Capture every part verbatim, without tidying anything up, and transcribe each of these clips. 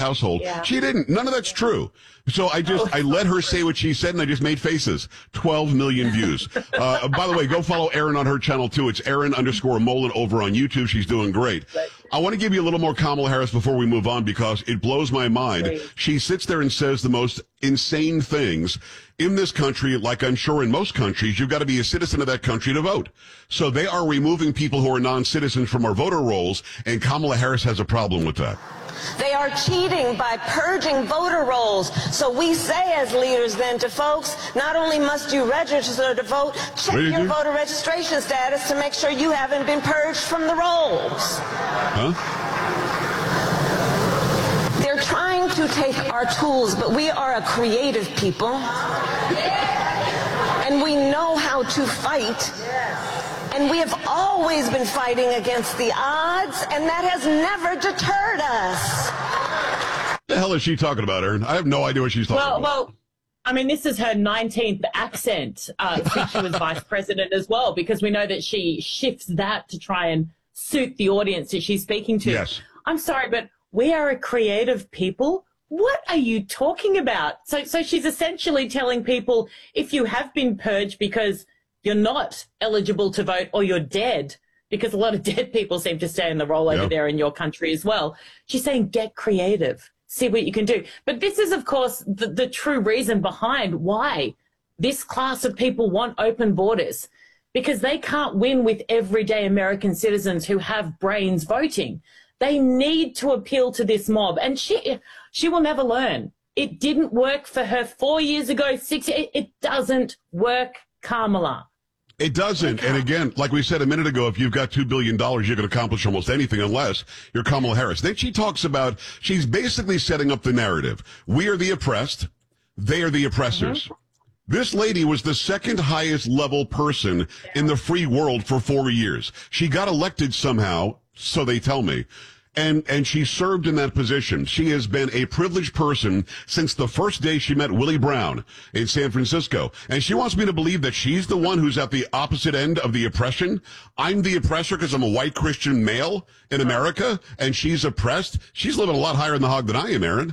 household. Yeah. She didn't. None of that's true. So I just, I let her say what she said, and I just made faces. twelve million views. Uh, by the way, go follow Erin on her channel, too. It's Erin underscore Molan over on YouTube. She's doing great. I want to give you a little more Kamala Harris before we move on, because it blows my mind. Great. She sits there and says the most insane things. In this country, like I'm sure in most countries, you've got to be a citizen of that country to vote. So they are removing people who are non-citizens from our voter rolls, and Kamala Harris has a problem with that. They are cheating by purging voter rolls. So we say as leaders then to folks, not only must you register to vote, check your do? voter registration status to make sure you haven't been purged from the rolls. Huh? They're trying to take our tools, but we are a creative people. And we know how to fight. And we have always been fighting against the odds, and that has never deterred us. What the hell is she talking about, Erin? I have no idea what she's talking Well, about. well, I mean, this is her nineteenth accent uh, since she was vice president as well, because we know that she shifts that to try and suit the audience that she's speaking to. Yes. I'm sorry, but we are a creative people. What are you talking about? So, so she's essentially telling people, if you have been purged because you're not eligible to vote or you're dead, because a lot of dead people seem to stay in the role over Yep. there in your country as well. She's saying, get creative, see what you can do. But this is, of course, the, the true reason behind why this class of people want open borders, because they can't win with everyday American citizens who have brains voting. They need to appeal to this mob, and she she will never learn. It didn't work for her four years ago, six. It, it doesn't work, Kamala. It doesn't. And again, like we said a minute ago, if you've got two billion dollars, you can accomplish almost anything unless you're Kamala Harris. Then she talks about, she's basically setting up the narrative. We are the oppressed. They are the oppressors. Mm-hmm. This lady was the second highest level person in the free world for four years. She got elected somehow, so they tell me. And, and she served in that position. She has been a privileged person since the first day she met Willie Brown in San Francisco. And she wants me to believe that she's the one who's at the opposite end of the oppression. I'm the oppressor because I'm a white Christian male in America, and she's oppressed. She's living a lot higher in the hog than I am, Erin.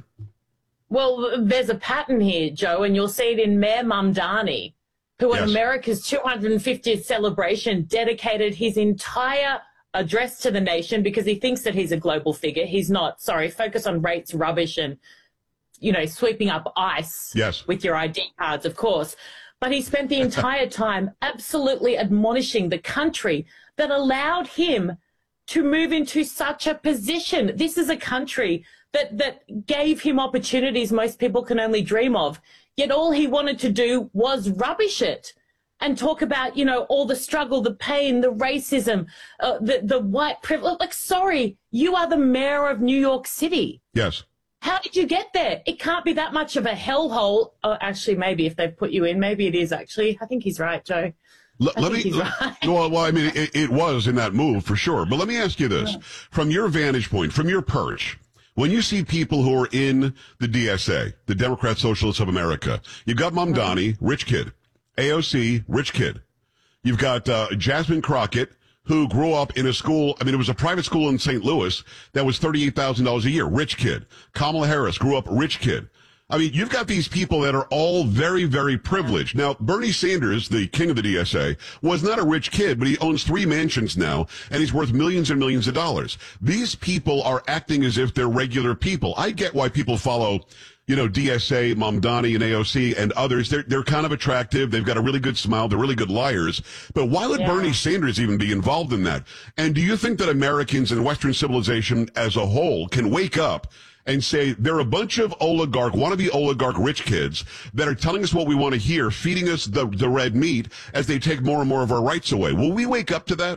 Well, there's a pattern here, Joe, and you'll see it in Mayor Mamdani, who Yes. at America's two hundred fiftieth celebration dedicated his entire address to the nation because he thinks that he's a global figure. He's not. Sorry, focus on rates, rubbish, and, you know, sweeping up ICE Yes. with your I D cards, of course. But he spent the entire time absolutely admonishing the country that allowed him to move into such a position. This is a country that, that gave him opportunities most people can only dream of. Yet all he wanted to do was rubbish it and talk about, you know, all the struggle, the pain, the racism, uh, the, the white privilege. Like, sorry, you are the mayor of New York City. Yes. How did you get there? It can't be that much of a hellhole. Oh, actually, maybe if they've put you in, maybe it is actually. I think he's right, Joe. L- I let think me, he's right. well, well, I mean, it, it was in that move for sure. But let me ask you this. Yeah. From your vantage point, from your perch, when you see people who are in the D S A, the Democrat Socialists of America, you've got Mamdani, rich kid. A O C, rich kid. You've got uh, Jasmine Crockett, who grew up in a school, I mean, it was a private school in Saint Louis that was thirty-eight thousand dollars a year, rich kid. Kamala Harris grew up rich kid. I mean, you've got these people that are all very, very privileged. Now, Bernie Sanders, the king of the D S A, was not a rich kid, but he owns three mansions now, and he's worth millions and millions of dollars. These people are acting as if they're regular people. I get why people follow, you know, D S A, Mamdani, and A O C, and others. They're, they're kind of attractive. They've got a really good smile. They're really good liars. But why would yeah. Bernie Sanders even be involved in that? And do you think that Americans and Western civilization as a whole can wake up and say they're a bunch of oligarch, wannabe oligarch rich kids that are telling us what we want to hear, feeding us the, the red meat as they take more and more of our rights away? Will we wake up to that?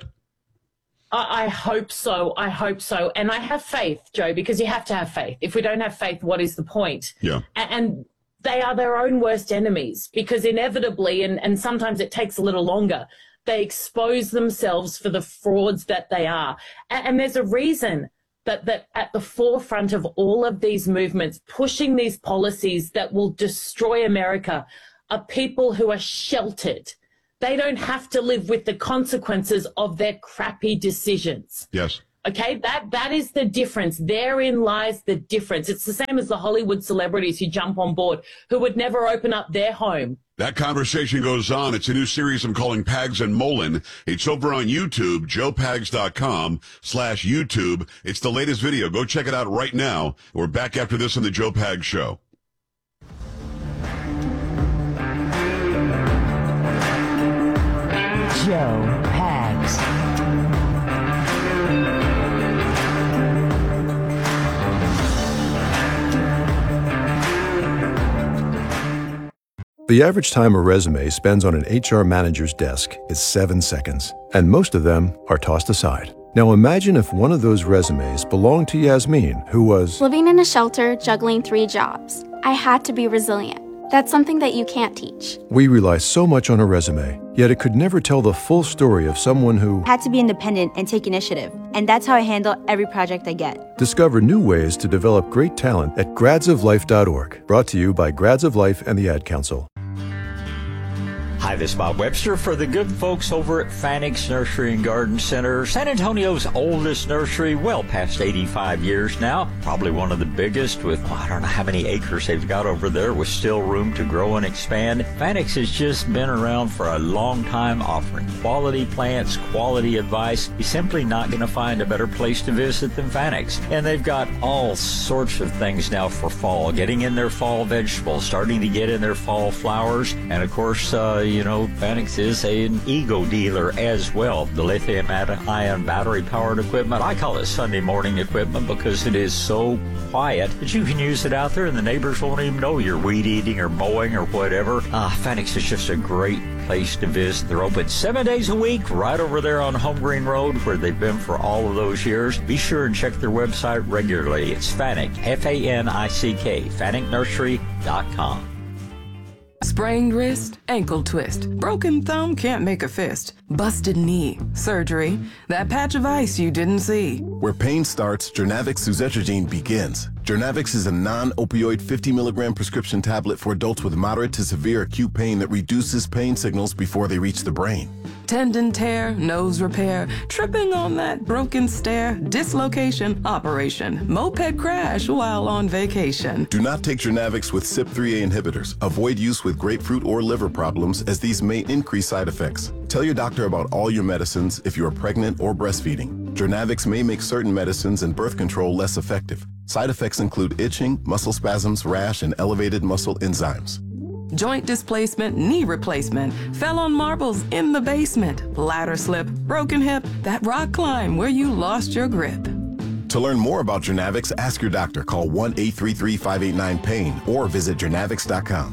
I hope so. I hope so. And I have faith, Joe, because you have to have faith. If we don't have faith, what is the point? Yeah. And they are their own worst enemies because inevitably, and, and sometimes it takes a little longer, they expose themselves for the frauds that they are. And, and there's a reason that, that at the forefront of all of these movements, pushing these policies that will destroy America, are people who are sheltered. They don't have to live with the consequences of their crappy decisions. Yes. Okay, that that is the difference. Therein lies the difference. It's the same as the Hollywood celebrities who jump on board, who would never open up their home. That conversation goes on. It's a new series I'm calling Pags and Mullen. It's over on YouTube, joe pags dot com slash YouTube. It's the latest video. Go check it out right now. We're back after this on the Joe Pags Show. Joe Pags. The average time a resume spends on an H R manager's desk is seven seconds, and most of them are tossed aside. Now imagine if one of those resumes belonged to Yasmin, who was living in a shelter, juggling three jobs. I had to be resilient. That's something that you can't teach. We rely so much on a resume, yet it could never tell the full story of someone who had to be independent and take initiative. And that's how I handle every project I get. Discover new ways to develop great talent at grads of life dot org. Brought to you by Grads of Life and the Ad Council. Hi, this is Bob Webster for the good folks over at Fanix Nursery and Garden Center, San Antonio's oldest nursery, well past eighty-five years now. Probably one of the biggest with, well, I don't know how many acres they've got over there with still room to grow and expand. Fanix has just been around for a long time, offering quality plants, quality advice. You're simply not going to find a better place to visit than Fanix. And they've got all sorts of things now for fall, getting in their fall vegetables, starting to get in their fall flowers, and of course, uh, you know, Fanix is an ego dealer as well. The lithium-ion battery-powered equipment, I call it Sunday morning equipment because it is so quiet that you can use it out there and the neighbors won't even know you're weed eating or mowing or whatever. Uh, Fanix is just a great place to visit. They're open seven days a week right over there on Home Green Road where they've been for all of those years. Be sure and check their website regularly. It's Fanick, F A N I C K, fanick nursery dot com. Sprained wrist, ankle twist, broken thumb, can't make a fist, busted knee, surgery, that patch of ice you didn't see. Where pain starts, Jernavix suzetrigine begins. Jernavix is a non-opioid fifty milligram prescription tablet for adults with moderate to severe acute pain that reduces pain signals before they reach the brain. Tendon tear, nose repair, tripping on that broken stair, dislocation, operation, moped crash while on vacation. Do not take Jernavix with C Y P three A inhibitors. Avoid use with grapefruit or liver problems as these may increase side effects. Tell your doctor about all your medicines if you are pregnant or breastfeeding. Jernavix may make certain medicines and birth control less effective. Side effects include itching, muscle spasms, rash, and elevated muscle enzymes. Joint displacement, knee replacement, fell on marbles in the basement, ladder slip, broken hip, that rock climb where you lost your grip. To learn more about Jernavix, ask your doctor. Call one eight three three, five eight nine, pain or visit jernavix dot com.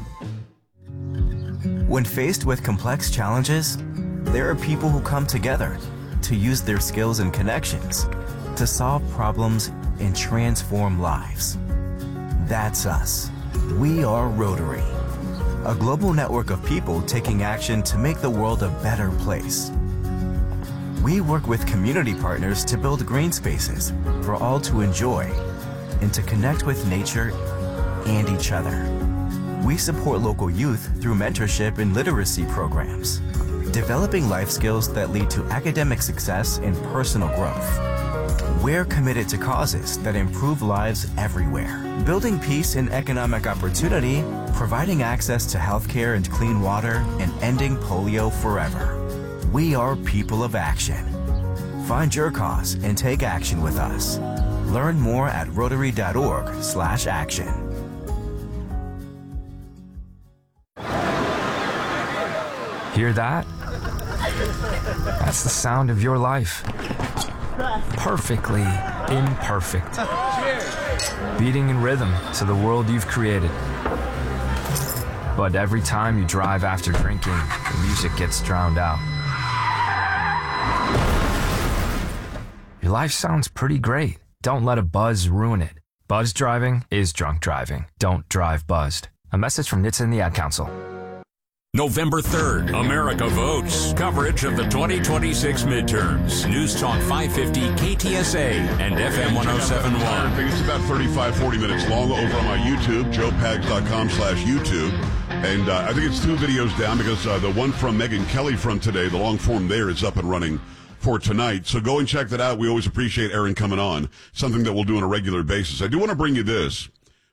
When faced with complex challenges, there are people who come together to use their skills and connections to solve problems and transform lives. That's us. We are Rotary, a global network of people taking action to make the world a better place. We work with community partners to build green spaces for all to enjoy and to connect with nature and each other. We support local youth through mentorship and literacy programs, developing life skills that lead to academic success and personal growth. We're committed to causes that improve lives everywhere, building peace and economic opportunity, providing access to healthcare and clean water, and ending polio forever. We are people of action. Find your cause and take action with us. Learn more at rotary dot org slash action. Hear that? That's the sound of your life. Perfectly imperfect. Beating in rhythm to the world you've created. But every time you drive after drinking, the music gets drowned out. Your life sounds pretty great. Don't let a buzz ruin it. Buzz driving is drunk driving. Don't drive buzzed. A message from N H T S A and the Ad Council. November third, America votes. Coverage of the twenty twenty-six midterms. News Talk five fifty, K T S A, and F M one oh seven point one. I think it's about thirty-five, forty minutes long over on my YouTube, joe pags dot com slash YouTube. And uh, I think it's two videos down because uh, the one from Megyn Kelly from today, the long form there, is up and running for tonight. So go and check that out. We always appreciate Aaron coming on, something that we'll do on a regular basis. I do want to bring you this.